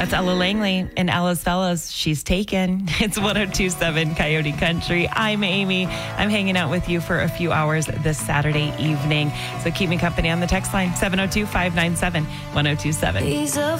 That's Ella Langley and Ella's Fellows. She's taken. It's 102.7 Coyote Country. I'm Amy. I'm hanging out with you for a few hours this Saturday evening. So keep me company on the text line, 702-597-1027.